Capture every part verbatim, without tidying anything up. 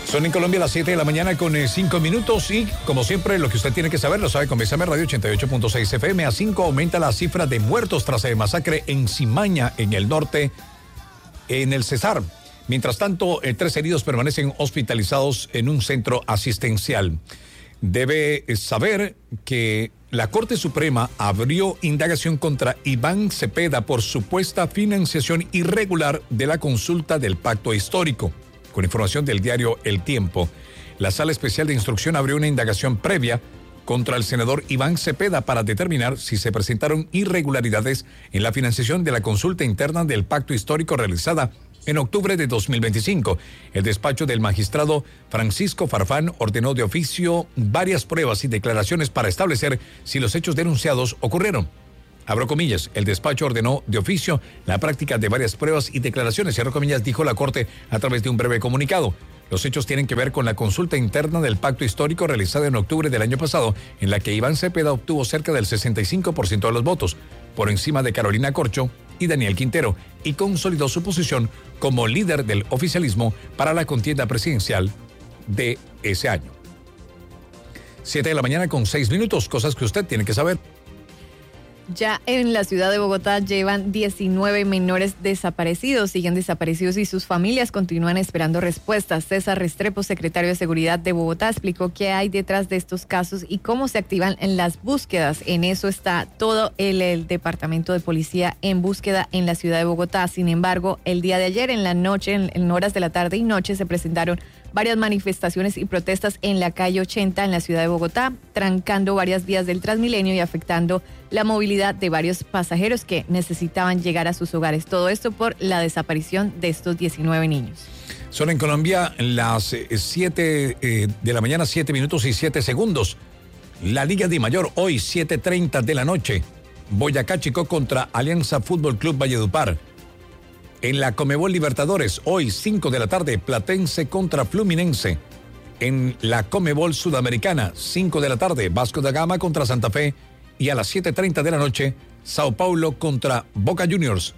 Son en Colombia las siete de la mañana con cinco minutos y, como siempre, lo que usted tiene que saber lo sabe con Bésame Radio ochenta y ocho punto seis F M. A cinco aumenta la cifra de muertos tras el masacre en Cimaña, en el norte, en el Cesar. Mientras tanto, eh, tres heridos permanecen hospitalizados en un centro asistencial. Debe saber que la Corte Suprema abrió indagación contra Iván Cepeda por supuesta financiación irregular de la consulta del pacto histórico. Con información del diario El Tiempo, la Sala Especial de Instrucción abrió una indagación previa contra el senador Iván Cepeda para determinar si se presentaron irregularidades en la financiación de la consulta interna del pacto histórico realizada en octubre de dos mil veinticinco. El despacho del magistrado Francisco Farfán ordenó de oficio varias pruebas y declaraciones para establecer si los hechos denunciados ocurrieron. Abro comillas, el despacho ordenó de oficio la práctica de varias pruebas y declaraciones, cierro comillas, dijo la Corte a través de un breve comunicado. Los hechos tienen que ver con la consulta interna del pacto histórico realizada en octubre del año pasado, en la que Iván Cepeda obtuvo cerca del sesenta y cinco por ciento de los votos, por encima de Carolina Corcho y Daniel Quintero, y consolidó su posición como líder del oficialismo para la contienda presidencial de ese año. Siete de la mañana con seis minutos, cosas que usted tiene que saber. Ya en la ciudad de Bogotá llevan diecinueve menores desaparecidos, siguen desaparecidos y sus familias continúan esperando respuestas. César Restrepo, secretario de Seguridad de Bogotá, explicó qué hay detrás de estos casos y cómo se activan en las búsquedas. En eso está todo el, el departamento de policía en búsqueda en la ciudad de Bogotá. Sin embargo, el día de ayer en la noche, en, en horas de la tarde y noche, se presentaron varias manifestaciones y protestas en la calle ochenta en la ciudad de Bogotá, trancando varias vías del Transmilenio y afectando la movilidad de varios pasajeros que necesitaban llegar a sus hogares. Todo esto por la desaparición de estos diecinueve niños. Son en Colombia las siete eh, de la mañana, siete minutos y siete segundos. La Liga de Mayor hoy, siete treinta de la noche. Boyacá Chico contra Alianza Fútbol Club Valledupar. En la Conmebol Libertadores, hoy cinco de la tarde, Platense contra Fluminense. En la Conmebol Sudamericana, cinco de la tarde, Vasco da Gama contra Santa Fe. Y a las siete treinta de la noche, Sao Paulo contra Boca Juniors.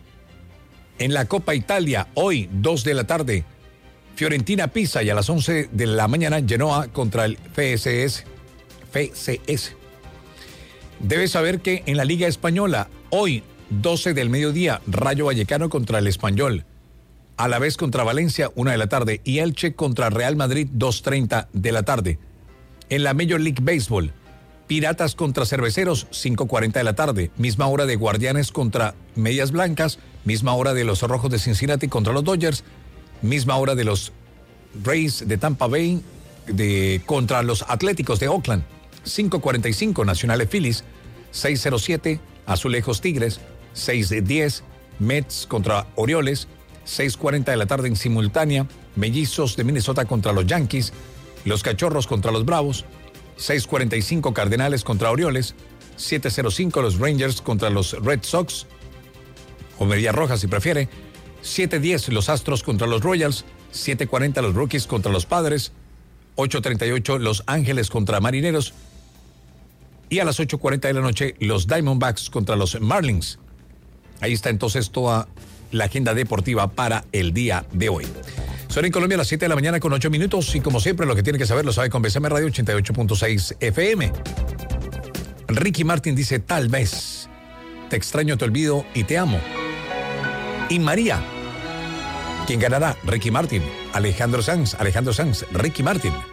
En la Copa Italia, hoy dos de la tarde, Fiorentina Pisa, y a las once de la mañana, Genoa contra el F C S. F C S. Debes saber que en la Liga Española, hoy doce del mediodía, Rayo Vallecano contra el Español. Alavés contra Valencia, una de la tarde. Y Elche contra Real Madrid, dos treinta de la tarde. En la Major League Baseball, Piratas contra Cerveceros, cinco cuarenta de la tarde. Misma hora de Guardianes contra Medias Blancas. Misma hora de los Rojos de Cincinnati contra los Dodgers. Misma hora de los Rays de Tampa Bay de, contra los Atléticos de Oakland. cinco cuarenta y cinco, Nacionales Phillies. seis cero siete, Azulejos Tigres. seis diez, Mets contra Orioles. seis cuarenta de la tarde en simultánea, Mellizos de Minnesota contra los Yankees. Los Cachorros contra los Bravos. seis cuarenta y cinco, Cardenales contra Orioles. siete cero cinco, los Rangers contra los Red Sox, o Medias Rojas si prefiere. siete diez, los Astros contra los Royals. siete cuarenta, los Rockies contra los Padres. ocho treinta y ocho, los Ángeles contra Marineros. Y a las ocho cuarenta de la noche, los Diamondbacks contra los Marlins. Ahí está entonces toda la agenda deportiva para el día de hoy. Son en Colombia a las siete de la mañana con ocho minutos y como siempre lo que tiene que saber lo sabe con Bésame Radio ochenta y ocho punto seis F M. Ricky Martin dice, tal vez, te extraño, te olvido y te amo. Y María, ¿quién ganará? Ricky Martin, Alejandro Sanz, Alejandro Sanz, Ricky Martin.